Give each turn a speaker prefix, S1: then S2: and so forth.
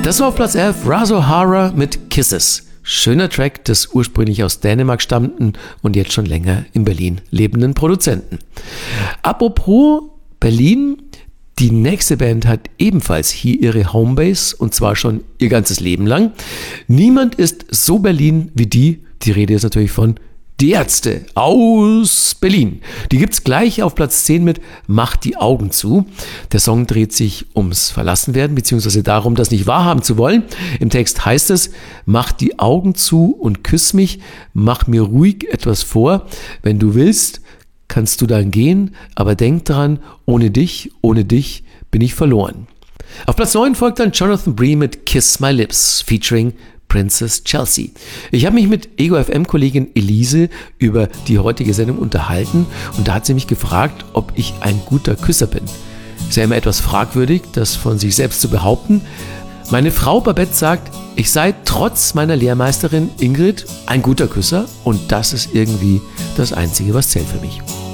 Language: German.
S1: Das war auf Platz 11 Raz O'Hara mit Kisses. Schöner Track des ursprünglich aus Dänemark stammenden und jetzt schon länger in Berlin lebenden Produzenten. Apropos Berlin, die nächste Band hat ebenfalls hier ihre Homebase und zwar schon ihr ganzes Leben lang. Niemand ist so Berlin wie die Rede ist natürlich von Die Ärzte aus Berlin. Die gibt's gleich auf Platz 10 mit Mach die Augen zu. Der Song dreht sich ums Verlassenwerden bzw. darum, das nicht wahrhaben zu wollen. Im Text heißt es, mach die Augen zu und küss mich, mach mir ruhig etwas vor. Wenn du willst, kannst du dann gehen, aber denk dran, ohne dich bin ich verloren. Auf Platz 9 folgt dann Jonathan Bree mit Kiss My Lips, featuring Princess Chelsea. Ich habe mich mit Ego FM-Kollegin Elise über die heutige Sendung unterhalten und da hat sie mich gefragt, ob ich ein guter Küsser bin. Ist ja immer etwas fragwürdig, das von sich selbst zu behaupten. Meine Frau Babette sagt, ich sei trotz meiner Lehrmeisterin Ingrid ein guter Küsser und das ist irgendwie das Einzige, was zählt für mich.